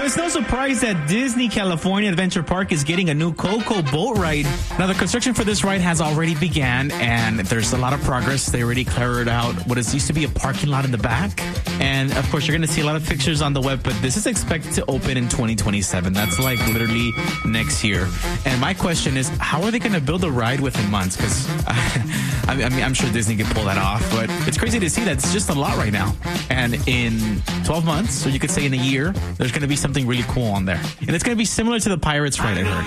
So it's no surprise that Disney California Adventure Park is getting a new Coco boat ride. Now, the construction for this ride has already began, and there's a lot of progress. They already cleared out what is used to be a parking lot in the back. And, of course, you're going to see a lot of pictures on the web, but this is expected to open in 2027. That's like literally next year. And my question is, how are they going to build a ride within months? Because, I'm sure Disney can pull that off, but it's crazy to see that it's just a lot right now. And in 12 months, or you could say in a year, there's going to be something really cool on there. And it's going to be similar to the Pirates ride, I heard.